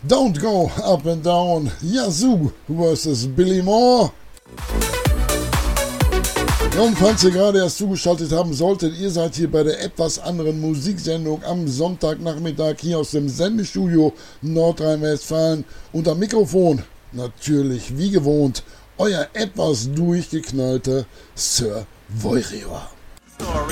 Don't Go Up and Down, Yazoo vs. Billy Moore. Ja, und falls ihr gerade erst zugeschaltet haben solltet, ihr seid hier bei der etwas anderen Musiksendung am Sonntagnachmittag hier aus dem Sendestudio Nordrhein-Westfalen. Und am Mikrofon natürlich wie gewohnt euer etwas durchgeknallter Sir Voirior.